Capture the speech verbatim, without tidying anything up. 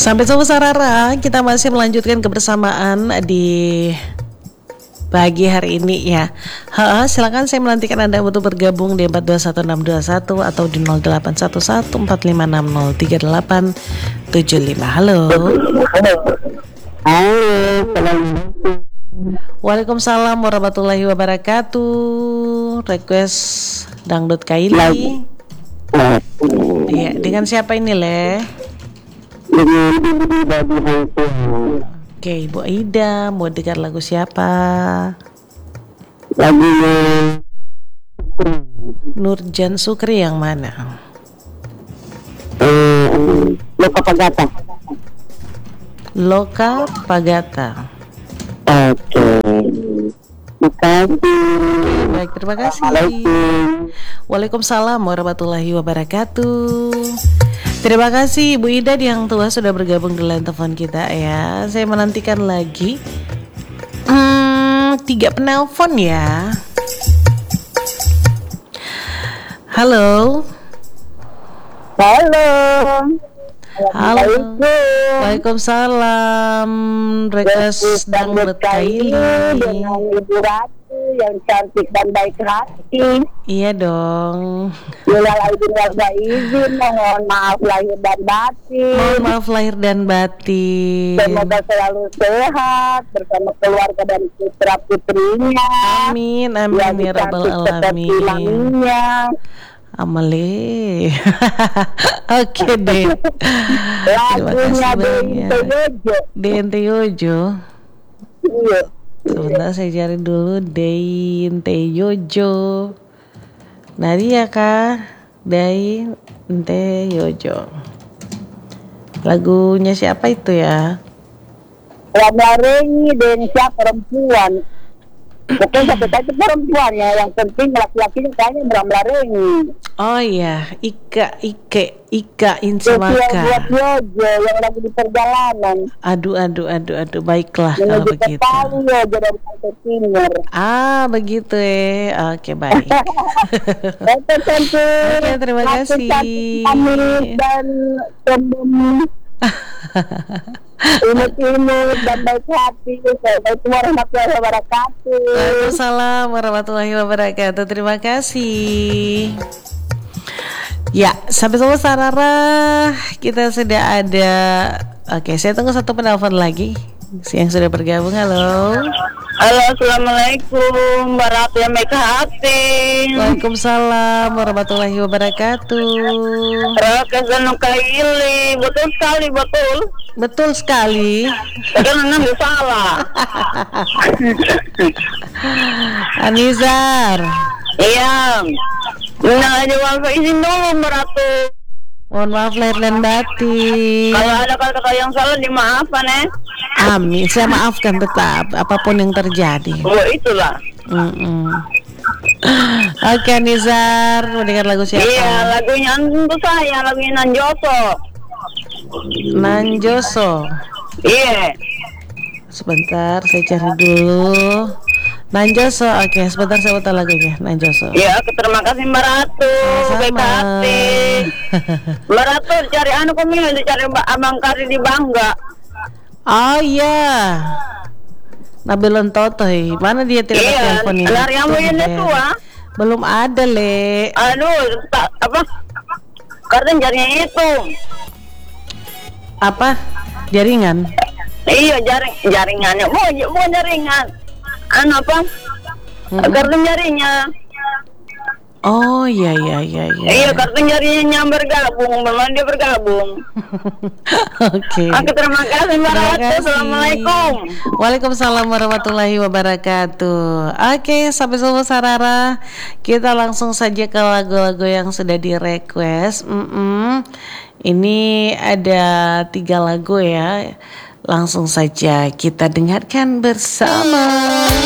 Sampai jumpa Sarara, kita masih melanjutkan kebersamaan di pagi hari ini ya. Ha, silakan saya menantikan Anda untuk bergabung di empat dua satu enam dua satu atau di nol delapan satu satu empat lima enam nol tiga delapan tujuh lima. Halo. Halo. Halo. Waalaikumsalam warahmatullahi wabarakatuh. Request dangdut Kaili. Iya, dengan siapa ini, Le? Oke, Ibu Aida, mau dengar lagu siapa? Lagunya Nurjan Sukri yang mana? eh, Loka Pagata. Loka Pagata. Oke. Makasih. Baik, terima kasih. Waalaikumsalam warahmatullahi wabarakatuh. Terima kasih Ibu Ida yang tua sudah bergabung di line telepon kita ya. Saya menantikan lagi hmm, tiga penelpon ya. Halo. Halo. Halo. Waalaikumsalam. Request dangdut Kaili. Dengan Ibu Ratu yang cantik dan baik hati. Iya dong. Minal aidin wal faizin, mohon maaf lahir dan batin. Mohon maaf lahir dan batin. Semoga selalu sehat bersama keluarga dan putra putrinya. Amin, amin ya rabbal alamin. Amale. Oke deh. Terima kasih banyak. Dente Yojo. Iya. Sebentar saya cari dulu Dente Yojo. Nadia kah? Dente Yojo. Lagunya siapa itu ya? Ramlarengi dan siapa perempuan. Pokoknya sampai saya itu perempuan ya. Yang penting laki-lakinya kayaknya Ramlarengi. Oh iya, Ika Ike Ika Yang Insamaka. buat Yojo yang lagi di perjalanan. Aduh aduh aduh aduh baiklah kalau Menuju ke begitu. Palu Yojo dari Pantai Timur. Ah begitu ya. Oke baik. Oke cantik. Oke, terima Aku kasih. cantik, pamit dan sombong. Imut-imut dan baik hati. Assalamualaikum warahmatullahi wabarakatuh. Waalaikumsalam warahmatullahi wabarakatuh. Terima kasih. Ya, sampai jumpa Sarara. Kita sudah ada. Oke, saya tunggu satu penelpon lagi yang sudah bergabung. Halo. Halo, assalamualaikum warahmatullahi wabarakatuh. Waalaikumsalam warahmatullahi wabarakatuh. Request Kaili, betul sekali betul. Betul sekali. Padahal nggak salah. Anizar. Iya. Nah, jawab izin dulu Meratu. Mohon maaf lahir dan batin. Kalau ada kata-kata yang salah dimaafkan ya. Amin. Saya maafkan tetap apapun yang terjadi. Oh itulah. Mm-mm. Oke Nizar, mau dengar lagu siapa? Iya, lagunya untuk saya, lagunya Nanjoso. Nanjoso. Iya. Sebentar, saya cari dulu. Nanjoso, oke. Sebentar saya putar lagunya. Nanjoso. Iya, terima kasih Mbak Ratu. Baik hati. Mbak Ratu cari anu kami cari Abang Kari di Bangga. Oh iya. Nabilon Totoy, mana dia tidak iya, telepon ini? Lari yang ini tua. Belum ada le. Aduh, tak, apa? Karena jaringan itu. Apa? Jaringan? Iya jaring jaringannya. Mau mau jaringan. Anu apa? Mm-hmm. Kartu jarinya. Oh iya iya iya iya. Iya kartu jarinya bergabung, memang dia bergabung. Oke. Okay. Aku terima kasih Mbak Ratu. Assalamualaikum. Waalaikumsalam warahmatullahi wabarakatuh. Oke, okay, sampai jumpa Sarara. Kita langsung saja ke lagu-lagu yang sudah di request. Mm-mm. Ini ada tiga lagu ya. Langsung saja kita dengarkan bersama.